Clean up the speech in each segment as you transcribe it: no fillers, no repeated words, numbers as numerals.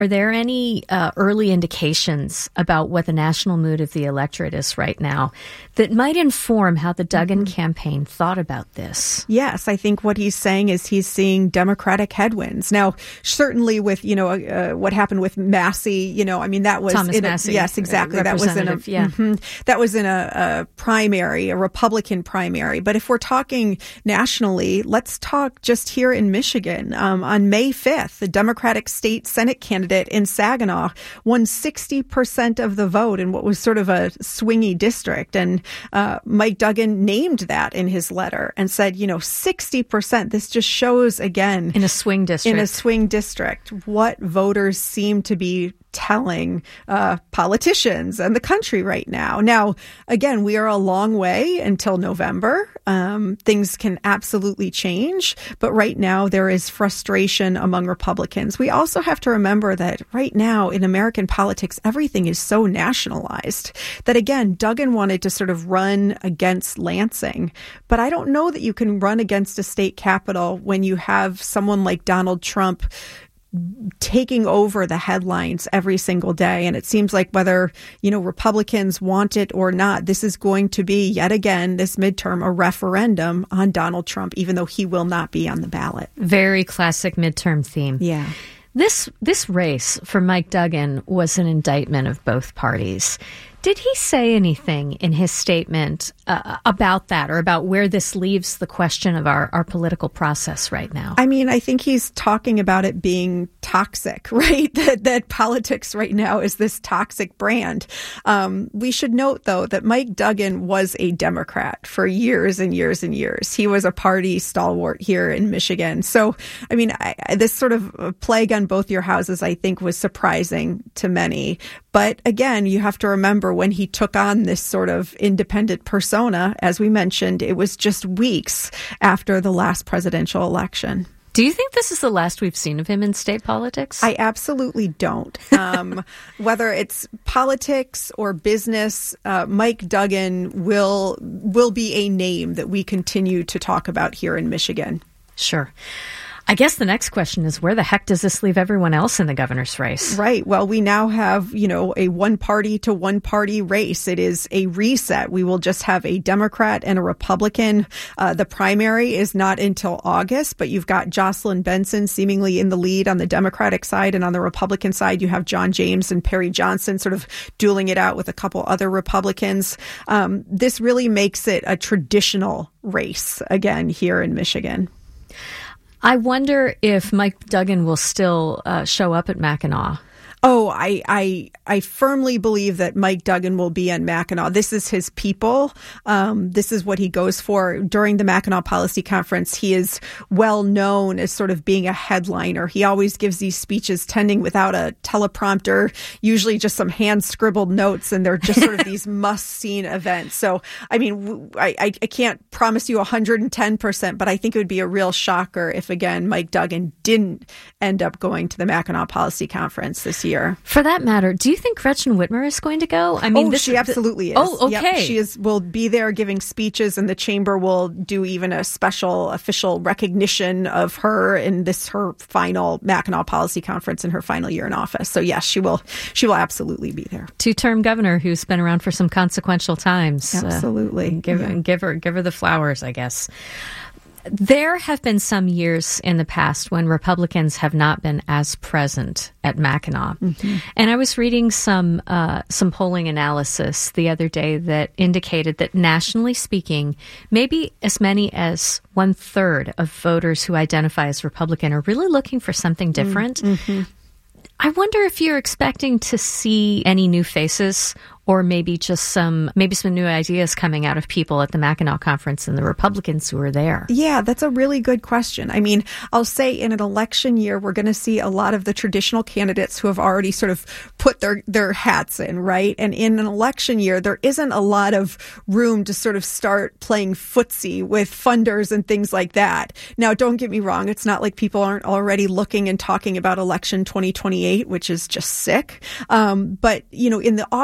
Are there any early indications about what the national mood of the electorate is right now that might inform how the Duggan campaign thought about this? Yes, I think what he's saying is he's seeing Democratic headwinds. Now, certainly with, what happened with Massey, that was Thomas Massey. Yes, exactly. That was in a primary, a Republican primary. But if we're talking nationally, let's talk just here in Michigan. On May 5th, the Democratic state Senate candidate in Saginaw won 60% of the vote in what was sort of a swingy district. And Mike Duggan named that in his letter and said, 60%. This just shows, again, in a swing district, what voters seem to be telling politicians and the country right now. Now, again, we are a long way until November. Things can absolutely change, but right now there is frustration among Republicans. We also have to remember that right now in American politics, everything is so nationalized that, again, Duggan wanted to sort of run against Lansing, but I don't know that you can run against a state capital when you have someone like Donald Trump taking over the headlines every single day. And it seems like whether, Republicans want it or not, this is going to be, yet again, this midterm, a referendum on Donald Trump, even though he will not be on the ballot. Very classic midterm theme. Yeah. This race for Mike Duggan was an indictment of both parties. Did he say anything in his statement about that, or about where this leaves the question of our political process right now? I mean, I think he's talking about it being toxic, right? That politics right now is this toxic brand. We should note, though, that Mike Duggan was a Democrat for years and years and years. He was a party stalwart here in Michigan. So, I mean, this sort of plague on both your houses, I think, was surprising to many. But again, you have to remember when he took on this sort of independent persona, as we mentioned, it was just weeks after the last presidential election. Do you think this is the last we've seen of him in state politics? I absolutely don't. Whether it's politics or business, Mike Duggan will be a name that we continue to talk about here in Michigan. Sure. I guess the next question is, where the heck does this leave everyone else in the governor's race? Right. Well, we now have, a one party to one party race. It is a reset. We will just have a Democrat and a Republican. The primary is not until August, but you've got Jocelyn Benson seemingly in the lead on the Democratic side, and on the Republican side, you have John James and Perry Johnson sort of dueling it out with a couple other Republicans. This really makes it a traditional race again here in Michigan. I wonder if Mike Duggan will still show up at Mackinac. Oh, I firmly believe that Mike Duggan will be on Mackinac. This is his people. This is what he goes for. During the Mackinac Policy Conference, he is well known as sort of being a headliner. He always gives these speeches tending without a teleprompter, usually just some hand-scribbled notes, and they're just sort of these must-seen events. So, I mean, I can't promise you 110%, but I think it would be a real shocker if, again, Mike Duggan didn't end up going to the Mackinac Policy Conference this year. For that matter, do you think Gretchen Whitmer is going to go? I mean, she absolutely is. Oh, okay. Yep, will be there giving speeches, and the chamber will do even a special official recognition of her in her final Mackinac Policy Conference in her final year in office. So yes, she will absolutely be there. Two-term governor who's been around for some consequential times. Absolutely. Give her the flowers, I guess. There have been some years in the past when Republicans have not been as present at Mackinac. Mm-hmm. And I was reading some polling analysis the other day that indicated that, nationally speaking, maybe as many as 1/3 of voters who identify as Republican are really looking for something different. Mm-hmm. I wonder if you're expecting to see any new faces, or maybe just some new ideas coming out of people at the Mackinac Conference and the Republicans who are there. Yeah, that's a really good question. I mean, I'll say in an election year, we're going to see a lot of the traditional candidates who have already sort of put their hats in, right? And in an election year, there isn't a lot of room to sort of start playing footsie with funders and things like that. Now, don't get me wrong. It's not like people aren't already looking and talking about election 2028, which is just sick. But, in the off year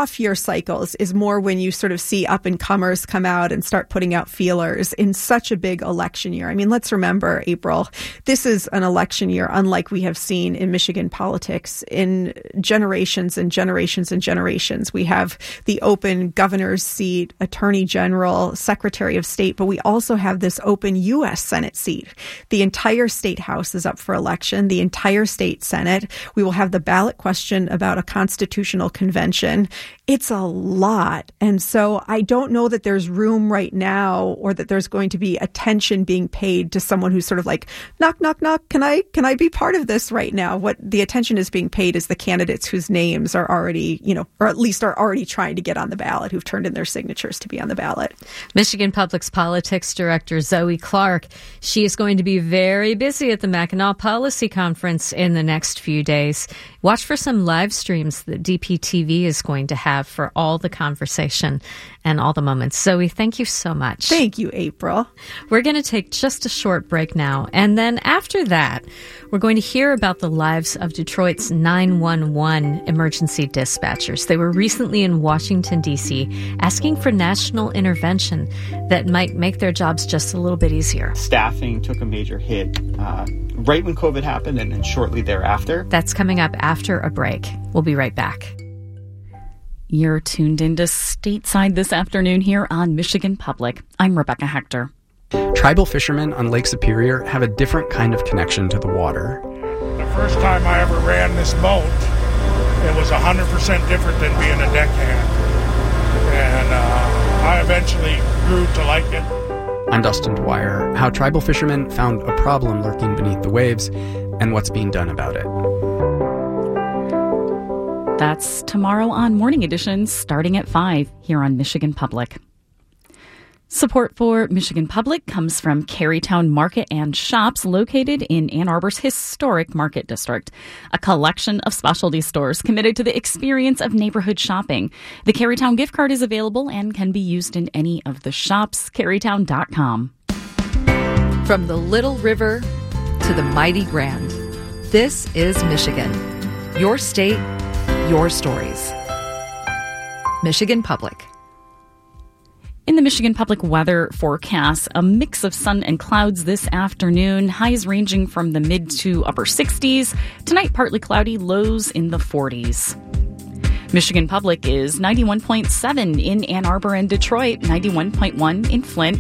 cycles is more when you sort of see up-and-comers come out and start putting out feelers in such a big election year. I mean, let's remember, April, this is an election year unlike we have seen in Michigan politics in generations and generations and generations. We have the open governor's seat, attorney general, secretary of state, but we also have this open U.S. Senate seat. The entire state house is up for election, the entire state Senate. We will have the ballot question about a constitutional convention. It's a lot. And so I don't know that there's room right now or that there's going to be attention being paid to someone who's sort of like, knock, knock, knock. Can I be part of this right now? What the attention is being paid is the candidates whose names are already, or at least are already trying to get on the ballot, who've turned in their signatures to be on the ballot. Michigan Public's politics director, Zoe Clark, she is going to be very busy at the Mackinac Policy Conference in the next few days. Watch for some live streams that DPTV is going to have for all the conversation and all the moments. Zoe, thank you so much. Thank you, April. We're going to take just a short break now. And then after that, we're going to hear about the lives of Detroit's 911 emergency dispatchers. They were recently in Washington, D.C., asking for national intervention that might make their jobs just a little bit easier. Staffing took a major hit right when COVID happened and then shortly thereafter. That's coming up after a break. We'll be right back. You're tuned into Stateside this afternoon here on Michigan Public. I'm Rebecca Hector. Tribal fishermen on Lake Superior have a different kind of connection to the water. The first time I ever ran this boat, it was 100% different than being a deckhand. And I eventually grew to like it. I'm Dustin Dwyer. How tribal fishermen found a problem lurking beneath the waves and what's being done about it. That's tomorrow on Morning Edition, starting at 5 here on Michigan Public. Support for Michigan Public comes from Carytown Market and Shops, located in Ann Arbor's historic Market District, a collection of specialty stores committed to the experience of neighborhood shopping. The Carytown gift card is available and can be used in any of the shops. Carytown.com. From the Little River to the mighty Grand, this is Michigan. Your state, your stories. Michigan Public. In the Michigan Public weather forecast, a mix of sun and clouds this afternoon, highs ranging from the mid to upper 60s. Tonight, partly cloudy, lows in the 40s. Michigan Public is 91.7 in Ann Arbor and Detroit, 91.1 in Flint,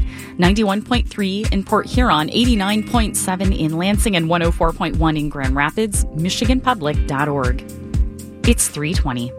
91.3 in Port Huron, 89.7 in Lansing, and 104.1 in Grand Rapids, michiganpublic.org. It's 3:20.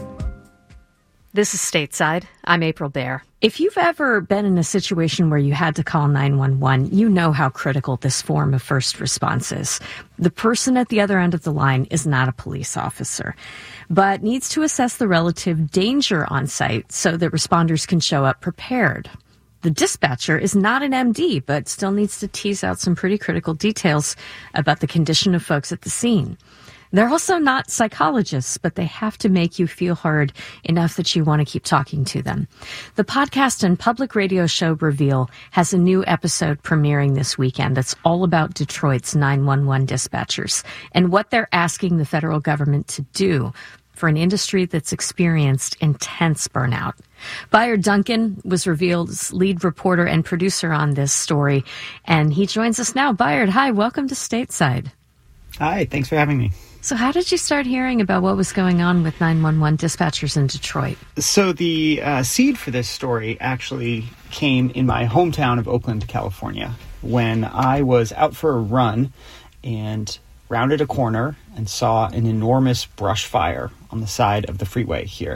This is Stateside. I'm April Baer. If you've ever been in a situation where you had to call 911, you know how critical this form of first response is. The person at the other end of the line is not a police officer, but needs to assess the relative danger on site so that responders can show up prepared. The dispatcher is not an MD, but still needs to tease out some pretty critical details about the condition of folks at the scene. They're also not psychologists, but they have to make you feel heard enough that you want to keep talking to them. The podcast and public radio show Reveal has a new episode premiering this weekend that's all about Detroit's 911 dispatchers and what they're asking the federal government to do for an industry that's experienced intense burnout. Bayard Duncan was Reveal's lead reporter and producer on this story, and he joins us now. Bayard, hi, welcome to Stateside. Hi, thanks for having me. So how did you start hearing about what was going on with 911 dispatchers in Detroit? So the seed for this story actually came in my hometown of Oakland, California, when I was out for a run and rounded a corner and saw an enormous brush fire on the side of the freeway here.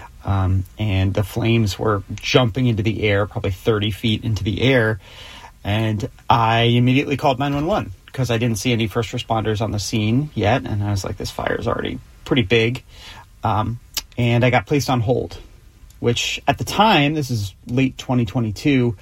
And the flames were jumping into the air, probably 30 feet into the air. And I immediately called 911. Because I didn't see any first responders on the scene yet, and I was like, this fire is already pretty big. And I got placed on hold, which at the time, this is late 2022,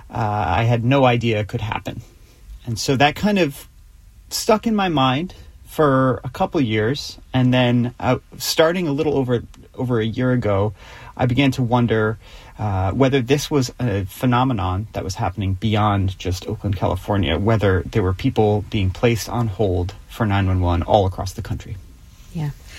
I had no idea could happen. And so that kind of stuck in my mind for a couple years. And then starting a little over a year ago, I began to wonder whether this was a phenomenon that was happening beyond just Oakland, California, whether there were people being placed on hold for 911 all across the country. Yeah.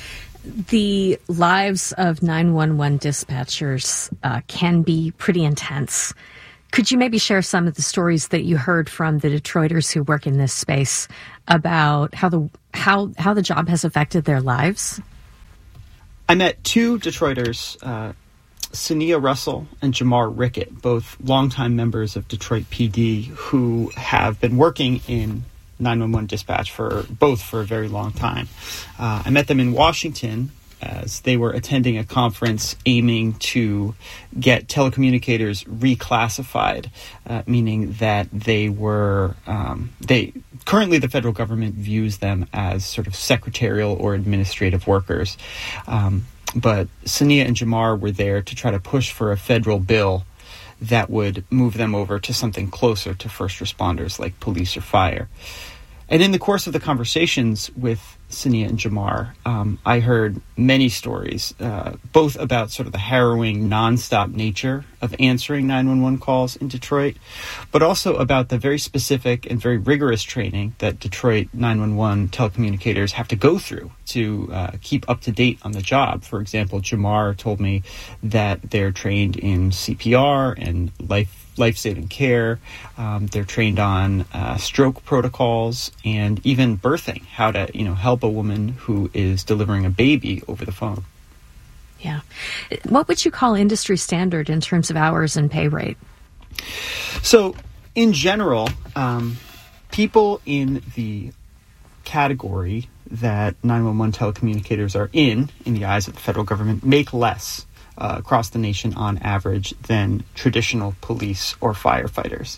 the lives of 911 dispatchers can be pretty intense. Could you maybe share some of the stories that you heard from the Detroiters who work in this space about how the job has affected their lives? I met two Detroiters, Sania Russell and Jamar Rickett, both longtime members of Detroit PD who have been working in 911 dispatch for a very long time. I met them in Washington as they were attending a conference aiming to get telecommunicators reclassified, meaning that they were currently the federal government views them as sort of secretarial or administrative workers. But Sania and Jamar were there to try to push for a federal bill that would move them over to something closer to first responders like police or fire. And in the course of the conversations with Sania and Jamar, I heard many stories, both about sort of the harrowing, nonstop nature of answering 911 calls in Detroit, but also about the very specific and very rigorous training that Detroit 911 telecommunicators have to go through to keep up to date on the job. For example, Jamar told me that they're trained in CPR and life-saving care. They're trained on stroke protocols and even birthing, how to help a woman who is delivering a baby over the phone. Yeah. What would you call industry standard in terms of hours and pay rate? So, in general, people in the category that 911 telecommunicators are in the eyes of the federal government, make less across the nation on average than traditional police or firefighters.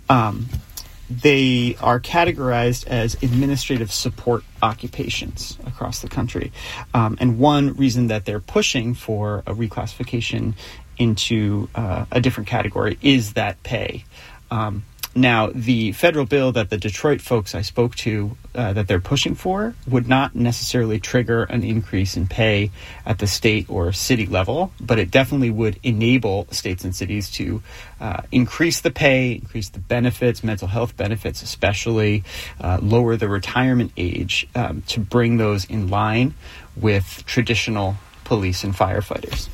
They are categorized as administrative support occupations across the country. And one reason that they're pushing for a reclassification into a different category is that pay. Now, the federal bill that the Detroit folks I spoke to that they're pushing for would not necessarily trigger an increase in pay at the state or city level, but it definitely would enable states and cities to increase the pay, increase the benefits, mental health benefits especially, lower the retirement age to bring those in line with traditional police and firefighters.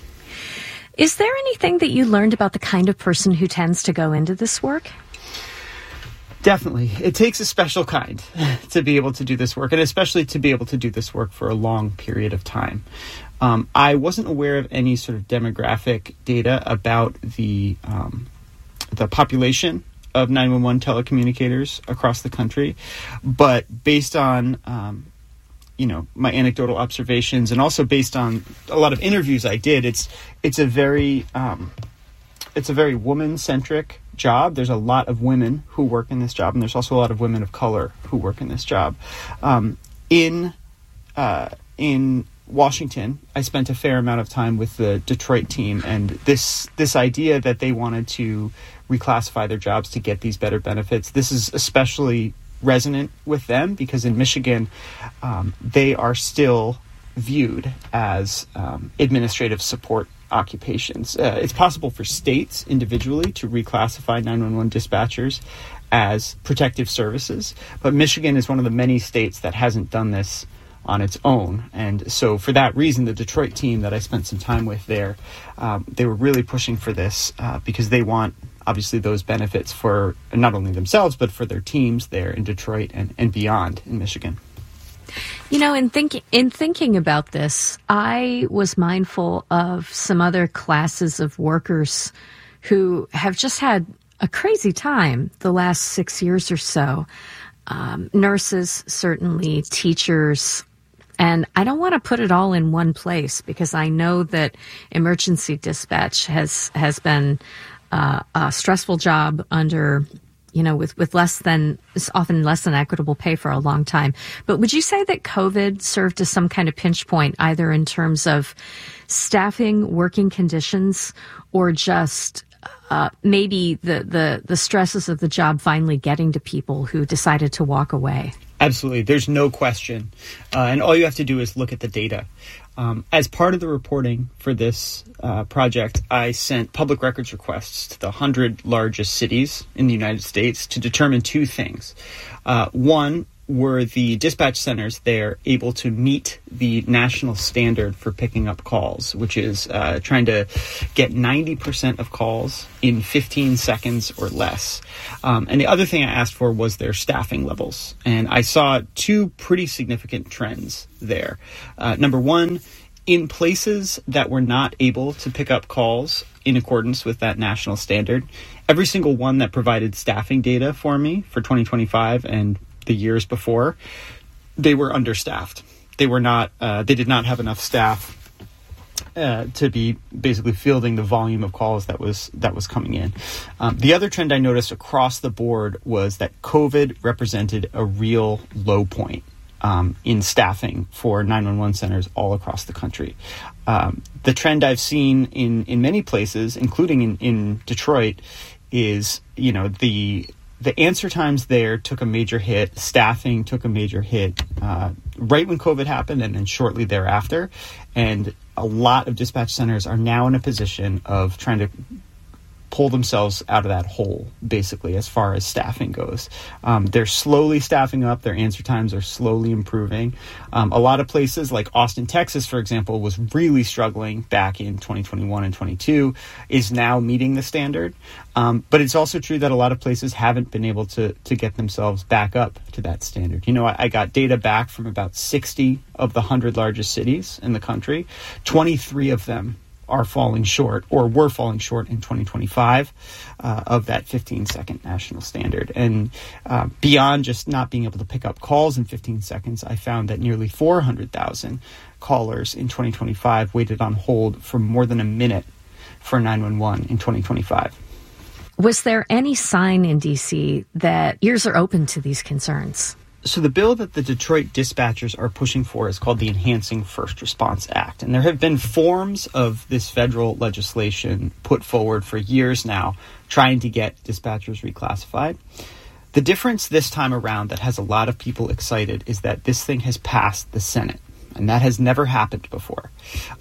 Is there anything that you learned about the kind of person who tends to go into this work? Definitely. It takes a special kind to be able to do this work, and especially to be able to do this work for a long period of time. I wasn't aware of any sort of demographic data about the population of 911 telecommunicators across the country, but based on my anecdotal observations and also based on a lot of interviews I did, it's a very woman-centric job. There's a lot of women who work in this job, and there's also a lot of women of color who work in this job. In Washington, I spent a fair amount of time with the Detroit team, and this idea that they wanted to reclassify their jobs to get these better benefits, this is especially resonant with them because in Michigan, they are still viewed as administrative support occupations. It's possible for states individually to reclassify 911 dispatchers as protective services, but Michigan is one of the many states that hasn't done this on its own. And so for that reason, the Detroit team that I spent some time with there, they were really pushing for this because they want obviously those benefits for not only themselves, but for their teams there in Detroit and beyond in Michigan. In thinking about this, I was mindful of some other classes of workers who have just had a crazy time the last 6 years or so. Nurses, certainly, teachers, and I don't want to put it all in one place because I know that emergency dispatch has been a stressful job under with often less than equitable pay for a long time. But would you say that COVID served as some kind of pinch point, either in terms of staffing, working conditions, or just maybe the stresses of the job finally getting to people who decided to walk away? Absolutely. There's no question. And all you have to do is look at the data. As part of the reporting for this project, I sent public records requests to the 100 largest cities in the United States to determine two things. One, were the dispatch centers there able to meet the national standard for picking up calls, which is trying to get 90% of calls in 15 seconds or less. And the other thing I asked for was their staffing levels. And I saw two pretty significant trends there. Number one, in places that were not able to pick up calls in accordance with that national standard, every single one that provided staffing data for me for 2025 and the years before, they were understaffed. They did not have enough staff to be basically fielding the volume of calls that was coming in. The other trend I noticed across the board was that COVID represented a real low point in staffing for 911 centers all across the country. The trend I've seen in many places, including in Detroit, is, the answer times there took a major hit. Staffing took a major hit right when COVID happened and then shortly thereafter. And a lot of dispatch centers are now in a position of trying to pull themselves out of that hole, basically, as far as staffing goes. They're slowly staffing up. Their answer times are slowly improving. A lot of places like Austin, Texas, for example, was really struggling back in 2021 and 22, is now meeting the standard. But it's also true that a lot of places haven't been able to get themselves back up to that standard. I got data back from about 60 of the 100 largest cities in the country. 23 of them are falling short or were falling short in 2025 of that 15-second national standard. And beyond just not being able to pick up calls in 15 seconds, I found that nearly 400,000 callers in 2025 waited on hold for more than a minute for 911 in 2025. Was there any sign in D.C. that ears are open to these concerns? So the bill that the Detroit dispatchers are pushing for is called the Enhancing First Response Act. And there have been forms of this federal legislation put forward for years now, trying to get dispatchers reclassified. The difference this time around that has a lot of people excited is that this thing has passed the Senate, and that has never happened before.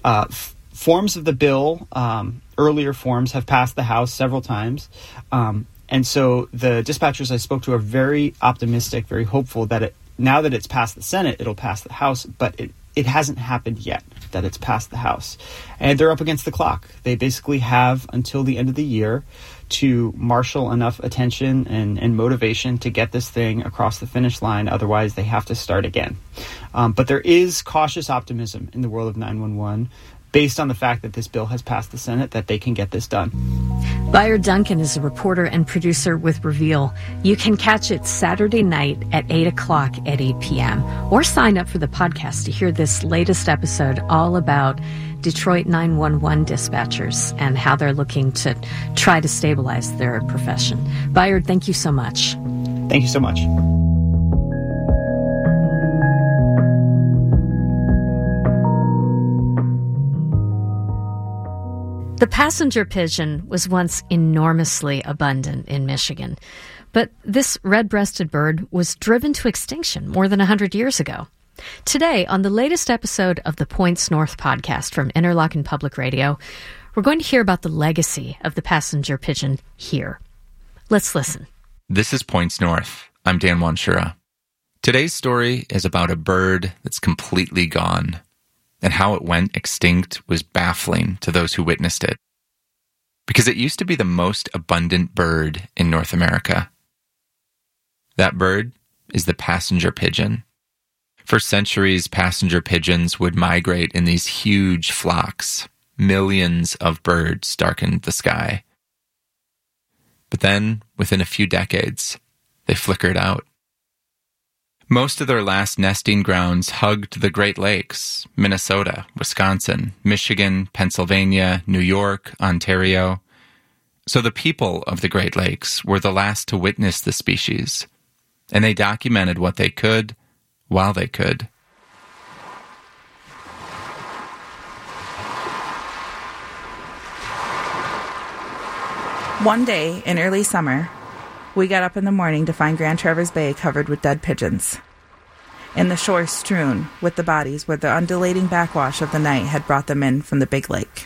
Forms of the bill, earlier forms, have passed the House several times. And so the dispatchers I spoke to are very optimistic, very hopeful that now that it's passed the Senate, it'll pass the House, but it hasn't happened yet that it's passed the House. And they're up against the clock. They basically have until the end of the year to marshal enough attention and motivation to get this thing across the finish line. Otherwise, they have to start again. But there is cautious optimism in the world of 911 based on the fact that this bill has passed the Senate, that they can get this done. Bayard Duncan is a reporter and producer with Reveal. You can catch it Saturday night at 8 o'clock at 8 p.m. or sign up for the podcast to hear this latest episode all about Detroit 911 dispatchers and how they're looking to try to stabilize their profession. Bayard, thank you so much. Thank you so much. The passenger pigeon was once enormously abundant in Michigan, but this red-breasted bird was driven to extinction more than 100 years ago. Today, on the latest episode of the Points North podcast from Interlochen Public Radio, we're going to hear about the legacy of the passenger pigeon here. Let's listen. This is Points North. I'm Dan Wanshura. Today's story is about a bird that's completely gone, and how it went extinct was baffling to those who witnessed it. Because it used to be the most abundant bird in North America. That bird is the passenger pigeon. For centuries, passenger pigeons would migrate in these huge flocks. Millions of birds darkened the sky. But then, within a few decades, they flickered out. Most of their last nesting grounds hugged the Great Lakes, Minnesota, Wisconsin, Michigan, Pennsylvania, New York, Ontario. So the people of the Great Lakes were the last to witness the species, and they documented what they could while they could. One day in early summer, we got up in the morning to find Grand Traverse Bay covered with dead pigeons, and the shore strewn with the bodies where the undulating backwash of the night had brought them in from the big lake.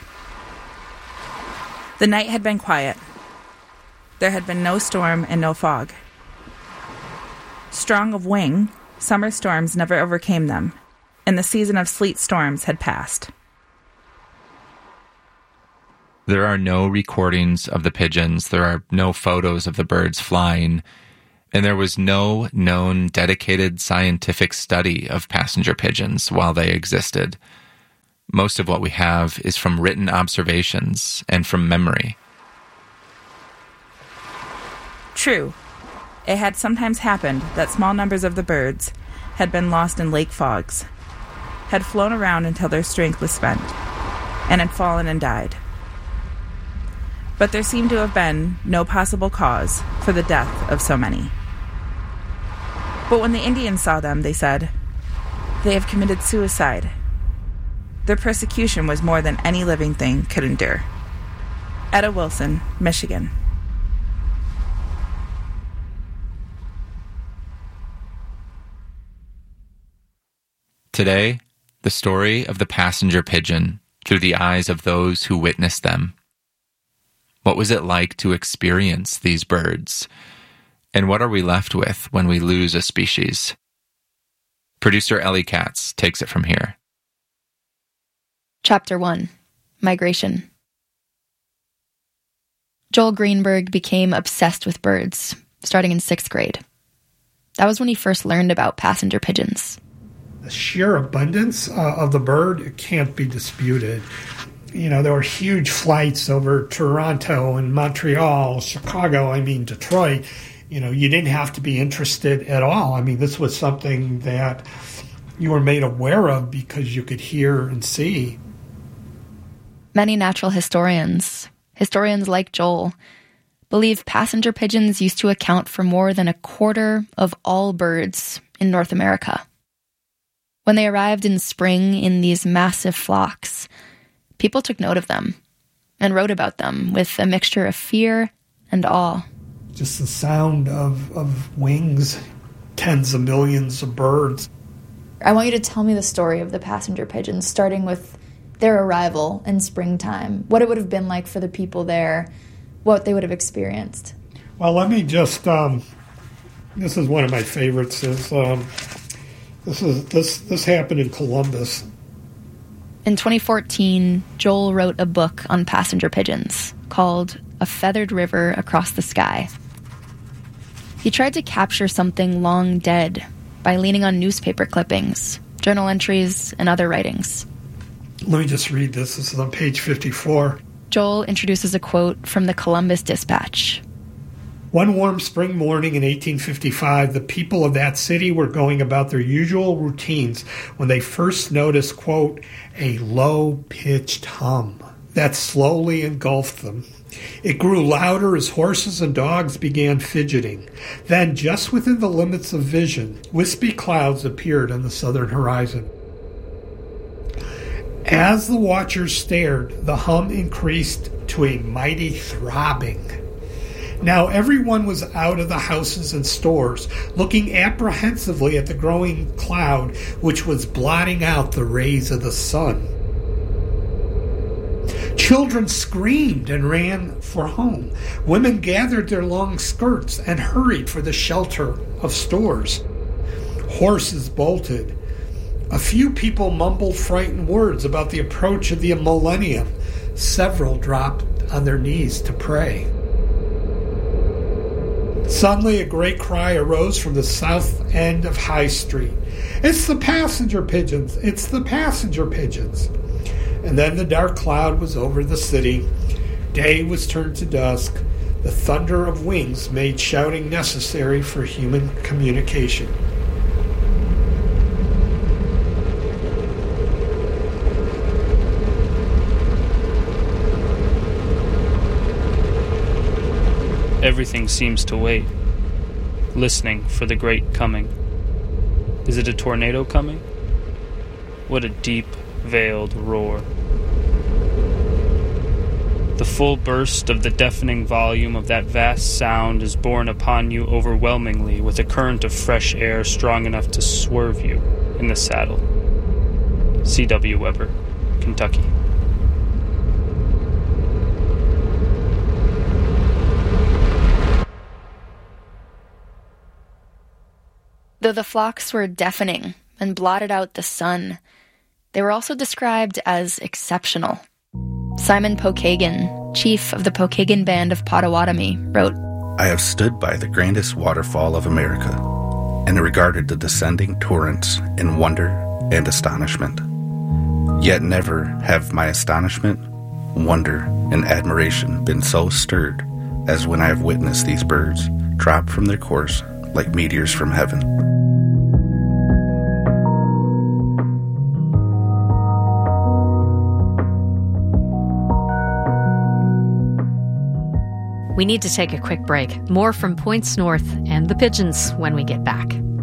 The night had been quiet. There had been no storm and no fog. Strong of wing, Summer storms never overcame them, and the season of sleet storms had passed. There are no recordings of the pigeons. There are no photos of the birds flying. And there was no known dedicated scientific study of passenger pigeons while they existed. Most of what we have is from written observations and from memory. True, it had sometimes happened that small numbers of the birds had been lost in lake fogs, had flown around until their strength was spent, and had fallen and died. But there seemed to have been no possible cause for the death of so many. But when the Indians saw them, they said, "They have committed suicide." Their persecution was more than any living thing could endure. Etta Wilson, Michigan. Today, the story of the passenger pigeon through the eyes of those who witnessed them. What was it like to experience these birds? And what are we left with when we lose a species? Producer Ellie Katz takes it from here. Chapter 1. Migration. Joel Greenberg became obsessed with birds, starting in 6th grade. That was when he first learned about passenger pigeons. The sheer abundance of the bird can't be disputed. You know, there were huge flights over Toronto and Montreal, Chicago, Detroit. You know, you didn't have to be interested at all. This was something that you were made aware of because you could hear and see. Many natural historians like Joel, believe passenger pigeons used to account for more than a quarter of all birds in North America. When they arrived in spring in these massive flocks, people took note of them and wrote about them with a mixture of fear and awe. Just the sound of wings, tens of millions of birds. I want you to tell me the story of the passenger pigeons, starting with their arrival in springtime, what it would have been like for the people there, what they would have experienced. Well, let me just, this is one of my favorites, this happened in Columbus. In 2014, Joel wrote a book on passenger pigeons called A Feathered River Across the Sky. He tried to capture something long dead by leaning on newspaper clippings, journal entries, and other writings. Let me just read this. This is on page 54. Joel introduces a quote from the Columbus Dispatch. One warm spring morning in 1855, the people of that city were going about their usual routines when they first noticed, quote, a low-pitched hum that slowly engulfed them. It grew louder as horses and dogs began fidgeting. Then, just within the limits of vision, wispy clouds appeared on the southern horizon. As the watchers stared, the hum increased to a mighty throbbing. Now everyone was out of the houses and stores, looking apprehensively at the growing cloud, which was blotting out the rays of the sun. Children screamed and ran for home. Women gathered their long skirts and hurried for the shelter of stores. Horses bolted. A few people mumbled frightened words about the approach of the millennium. Several dropped on their knees to pray. Suddenly, a great cry arose from the south end of High Street. It's the passenger pigeons! It's the passenger pigeons! And then the dark cloud was over the city. Day was turned to dusk. The thunder of wings made shouting necessary for human communication. Everything seems to wait, listening for the great coming. Is it a tornado coming? What a deep, veiled roar. The full burst of the deafening volume of that vast sound is borne upon you overwhelmingly with a current of fresh air strong enough to swerve you in the saddle. C.W. Weber, Kentucky. Though the flocks were deafening and blotted out the sun, they were also described as exceptional. Simon Pokagon, chief of the Pokagon Band of Potawatomi, wrote, I have stood by the grandest waterfall of America and regarded the descending torrents in wonder and astonishment. Yet never have my astonishment, wonder, and admiration been so stirred as when I have witnessed these birds drop from their course like meteors from heaven. We need to take a quick break. More from Points North and the pigeons when we get back.